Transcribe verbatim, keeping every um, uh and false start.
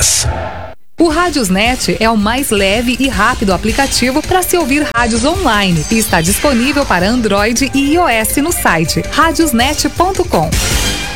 Dicas. O Rádiosnet é o mais leve e rápido aplicativo para se ouvir rádios online e está disponível para Android e iOS no site rádiosnet ponto com.